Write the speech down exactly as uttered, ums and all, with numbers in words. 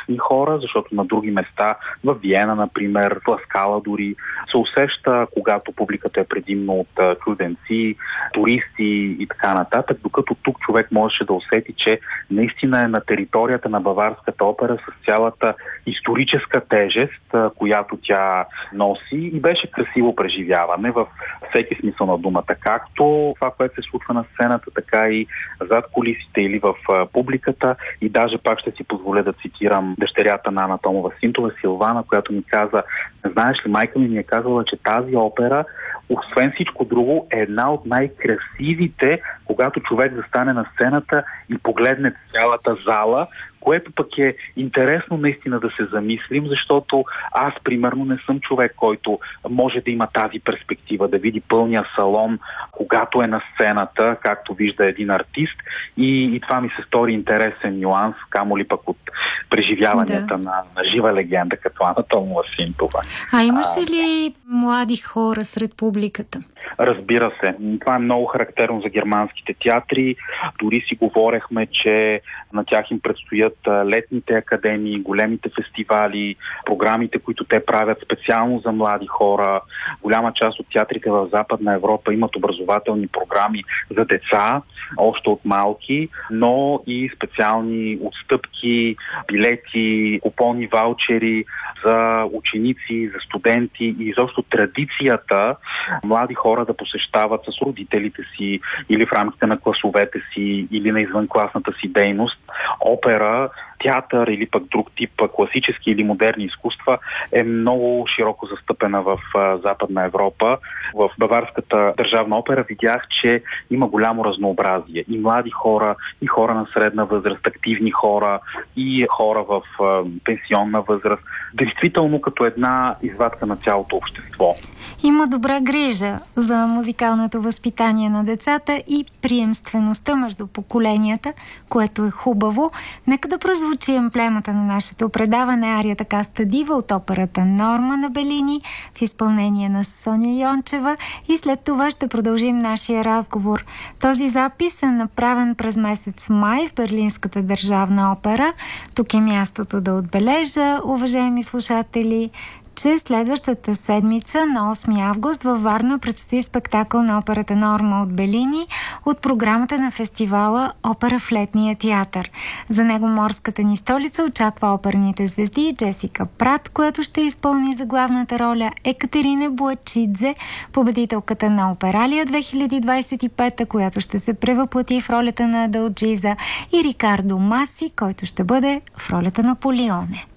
местни хора, защото на други места, в Виена, например, в Скала дори, се усеща, когато публиката е предимно от чужденци, туристи и така нататък, докато тук човек можеше да усети, че наистина е на територията на Баварската опера с цялата историческа тежест, която тя носи, и беше красиво преживяване в всеки смисъл на думата, както това, което се случва на сцената, така и зад кулисите или в публиката. И даже пак ще си позволя да цитирам дъщерята на Ана Томова-Синтова, Силвана, която ми каза: знаеш ли, майка ми ми е казала, че тази опера, освен всичко друго, е една от най-красивите, когато човек застане на сцената и погледне цялата зала, което пък е интересно наистина да се замислим, защото аз, примерно, не съм човек, който може да има тази перспектива, да види пълния салон, когато е на сцената, както вижда един артист, и, и това ми се стори интересен нюанс, камо ли пък от преживяванията да. на, на жива легенда, като Ана Томова-Синтова. А имаше ли млади хора сред публиката? Разбира се. Това е много характерно за германските театри. Дори си говорехме, че на тях им предстоят летните академии, големите фестивали, програмите, които те правят специално за млади хора. Голяма част от театрите в Западна Европа имат образователни програми за деца, още от малки, но и специални отстъпки, билети, купони, ваучери за ученици, за студенти и изобщо традицията млади хора да посещават с родителите си или в рамките на класовете си или на извънкласната си дейност опера, театър или пък друг тип класически или модерни изкуства е много широко застъпена в Западна Европа. В Баварската държавна опера видях, че има голямо разнообразие. И млади хора, и хора на средна възраст, активни хора, и хора в пенсионна възраст. Действително като една извадка на цялото общество. Има добра грижа за музикалното възпитание на децата и приемствеността между поколенията, което е хубаво. Нека да прозвучи емблемата на нашето предаване, арията Каста Дива от операта Норма на Белини в изпълнение на Соня Йончева, и след това ще продължим нашия разговор. Този запис е направен през месец май в Берлинската държавна опера. Тук е мястото да отбележа, уважаеми слушатели, че следващата седмица на осми август във Варна предстои спектакъл на операта Норма от Белини от програмата на фестивала Опера в летния театър. За него морската ни столица очаква оперните звезди Джесика Прат, която ще изпълни за главната роля, Екатерина Буачидзе, победителката на Опералия две хиляди двадесет и пета, която ще се превъплати в ролята на Адалджиза, и Рикардо Маси, който ще бъде в ролята на Полионе.